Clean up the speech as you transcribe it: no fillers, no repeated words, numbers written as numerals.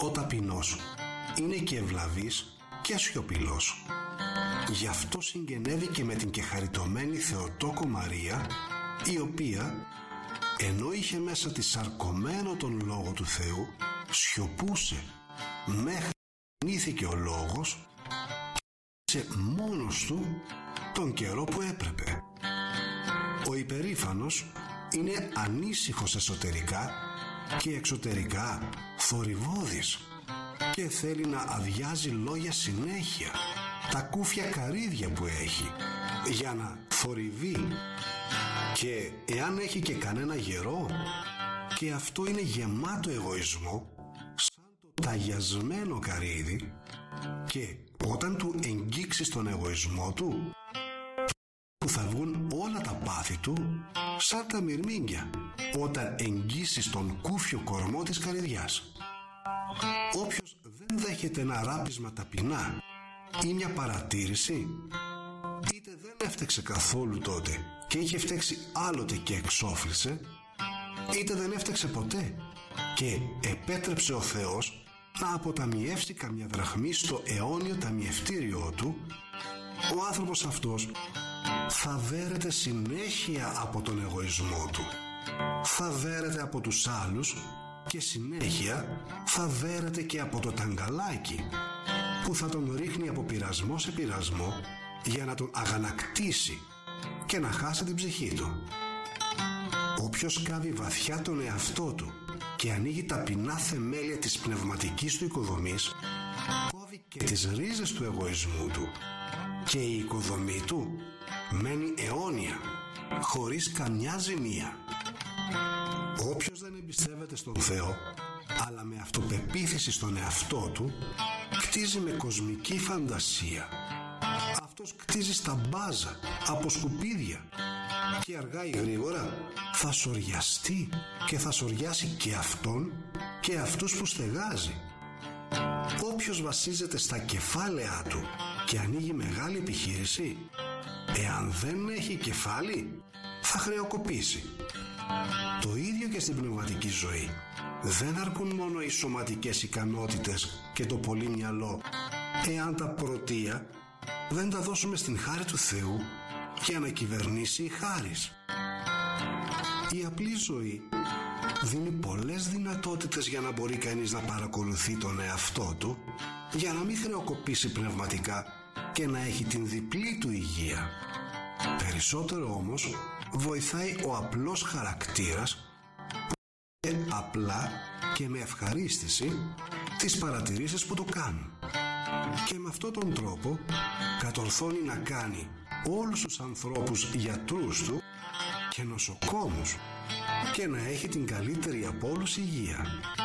ο ταπεινός είναι και ευλαβής και ασιωπηλός. Γι' αυτό συγγενεύει και με την κεχαριτωμένη Θεοτόκο Μαρία, η οποία, ενώ είχε μέσα της σαρκωμένο τον Λόγο του Θεού, σιωπούσε μέχρι γεννήθηκε ο Λόγος και μόνος του τον καιρό που έπρεπε. Ο υπερήφανος είναι ανήσυχος εσωτερικά και εξωτερικά θορυβώδης και θέλει να αδειάζει λόγια συνέχεια, τα κούφια καρύδια που έχει, για να θορυβεί, και εάν έχει και κανένα γερό, και αυτό είναι γεμάτο εγωισμό σαν το ταγιασμένο καρύδι, και όταν του εγγίξεις τον εγωισμό του, που θα βγουν όλα τα πάθη του σαν τα μυρμήγκια όταν εγγύσεις τον κούφιο κορμό της καρυδιάς. Όποιος δεν δέχεται ένα ράπισμα ταπεινά ή μια παρατήρηση, είτε δεν έφτεξε καθόλου τότε και είχε φταίξει άλλοτε και εξόφλησε, είτε δεν έφτεξε ποτέ και επέτρεψε ο Θεός να αποταμιεύσει καμιά δραχμή στο αιώνιο ταμιευτήριό του, ο άνθρωπος αυτός θα βέρεται συνέχεια από τον εγωισμό του, θα βέρεται από τους άλλους και συνέχεια θα βέρεται και από το ταγκαλάκι που θα τον ρίχνει από πειρασμό σε πειρασμό για να τον αγανακτήσει και να χάσει την ψυχή του. Όποιος κάβει βαθιά τον εαυτό του και ανοίγει ταπεινά θεμέλια της πνευματικής του οικοδομής, κόβει και τις ρίζες του εγωισμού του και η οικοδομή του μένει αιώνια, χωρίς καμιά ζημία. Όποιος δεν εμπιστεύεται στον Θεό, αλλά με αυτοπεποίθηση στον εαυτό του, κτίζει με κοσμική φαντασία. Αυτός κτίζει στα μπάζα, από σκουπίδια, και αργά ή γρήγορα θα σοριαστεί και θα σοριάσει και αυτόν και αυτούς που στεγάζει. Όποιος βασίζεται στα κεφάλαιά του και ανοίγει μεγάλη επιχείρηση, εάν δεν έχει κεφάλι, θα χρεοκοπήσει. Το ίδιο και στην πνευματική ζωή. Δεν αρκούν μόνο οι σωματικές ικανότητες και το πολύ μυαλό, εάν τα πρωτεία δεν τα δώσουμε στην χάρη του Θεού για να κυβερνήσει η χάρις. Η απλή ζωή δίνει πολλές δυνατότητες για να μπορεί κανείς να παρακολουθεί τον εαυτό του, για να μην χρεοκοπήσει πνευματικά και να έχει την διπλή του υγεία. Περισσότερο όμως βοηθάει ο απλός χαρακτήρας που απλά και με ευχαρίστηση τις παρατηρήσεις που του κάνουν, και με αυτόν τον τρόπο κατορθώνει να κάνει όλους τους ανθρώπους γιατρούς του και νοσοκόμους και να έχει την καλύτερη από όλους υγεία.